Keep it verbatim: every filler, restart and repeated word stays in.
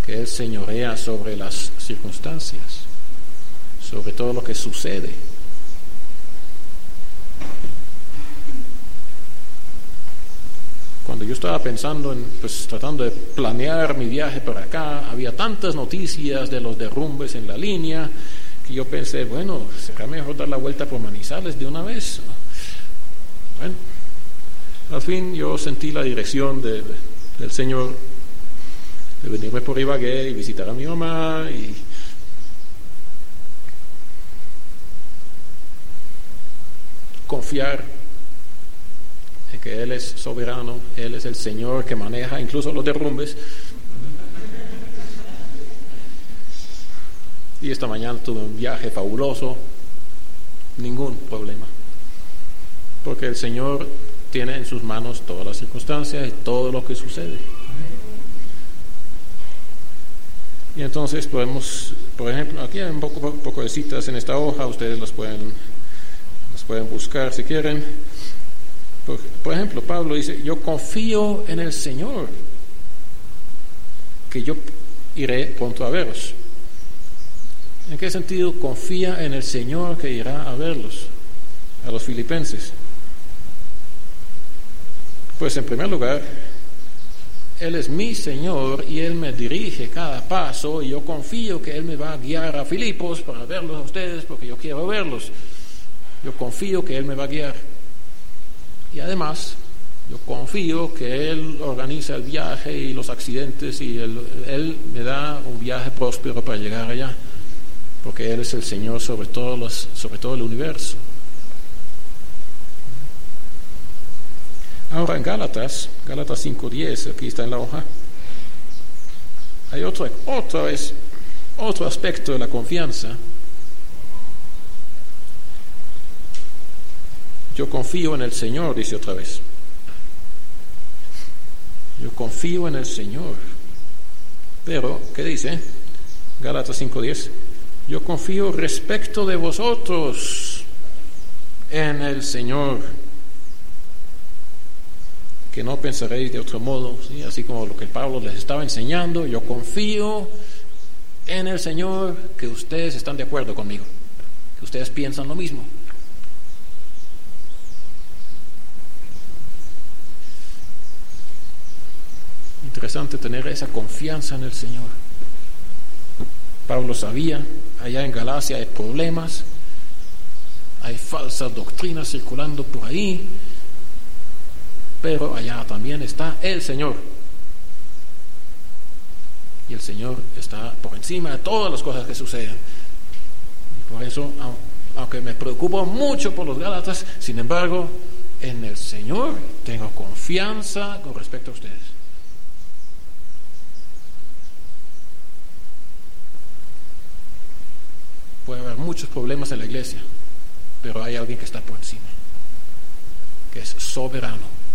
que Él señorea sobre las circunstancias, sobre todo lo que sucede. Cuando yo estaba pensando en, pues tratando de planear mi viaje para acá, había tantas noticias de los derrumbes en la línea, que yo pensé, bueno, ¿será mejor dar la vuelta por Manizales de una vez? Bueno, al fin yo sentí la dirección de, de, del Señor de venirme por Ibagué y visitar a mi mamá y confiar en que Él es soberano, Él es el Señor que maneja incluso los derrumbes. Y esta mañana tuve un viaje fabuloso, ningún problema, porque el Señor tiene en sus manos todas las circunstancias y todo lo que sucede. Y entonces podemos, por ejemplo, aquí hay un poco, poco de citas en esta hoja, ustedes las pueden, las pueden buscar si quieren. Por, por ejemplo, Pablo dice, yo confío en el Señor, que yo iré pronto a veros. ¿En qué sentido confía en el Señor que irá a verlos, a los filipenses? Pues en primer lugar, Él es mi Señor y Él me dirige cada paso y yo confío que Él me va a guiar a Filipos para verlos a ustedes porque yo quiero verlos. Yo confío que Él me va a guiar. Y además, yo confío que Él organiza el viaje y los accidentes y Él, él me da un viaje próspero para llegar allá, porque Él es el Señor sobre todo, los, sobre todo el universo. Ahora en Gálatas, Gálatas cinco diez, aquí está en la hoja, hay otro, otra vez, otro aspecto de la confianza. Yo confío en el Señor, dice otra vez. Yo confío en el Señor. Pero, ¿qué dice? Gálatas cinco diez. Yo confío respecto de vosotros en el Señor, que no pensaréis de otro modo, ¿sí? Así como lo que Pablo les estaba enseñando, yo confío en el Señor, que ustedes están de acuerdo conmigo, que ustedes piensan lo mismo. Interesante tener esa confianza en el Señor. Pablo sabía, allá en Galacia hay problemas, hay falsas doctrinas circulando por ahí, pero allá también está el Señor. Y el Señor está por encima de todas las cosas que suceden. Y por eso, aunque me preocupo mucho por los Gálatas, sin embargo, en el Señor tengo confianza con respecto a ustedes. Puede haber muchos problemas en la iglesia, pero hay alguien que está por encima, que es soberano.